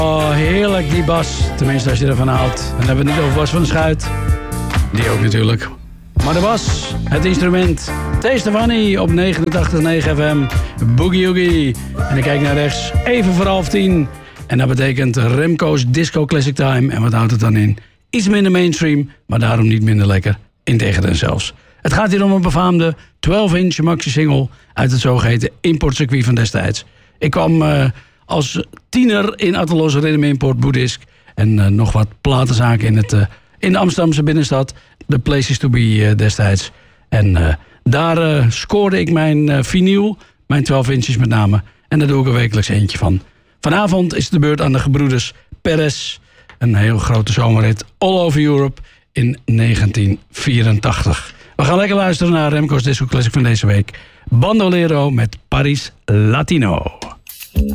Oh, heerlijk die bas. Tenminste, als je ervan houdt. Dan hebben we het niet over Bas van der Schuit. Die ook natuurlijk. Maar de bas, het instrument. T. Stefani op 89.9 FM. Boogie Oogie. En ik kijk naar rechts, even voor 9:30. En dat betekent Remco's Disco Classic Time. En wat houdt het dan in? Iets minder mainstream, maar daarom niet minder lekker. Integendeel zelfs. Het gaat hier om een befaamde 12-inch maxi-single uit het zogeheten importcircuit van destijds. Ik kwam als tiener in Atelos Rhythm Import Boeddhisk en nog wat platenzaken in de Amsterdamse binnenstad. The Places to Be destijds. En daar scoorde ik mijn vinyl, mijn 12 inches met name. En daar doe ik er wekelijks eentje van. Vanavond is het de beurt aan de gebroeders Perez. Een heel grote zomerhit all over Europe in 1984. We gaan lekker luisteren naar Remco's Disco Classic van deze week. Bandolero met Paris Latino.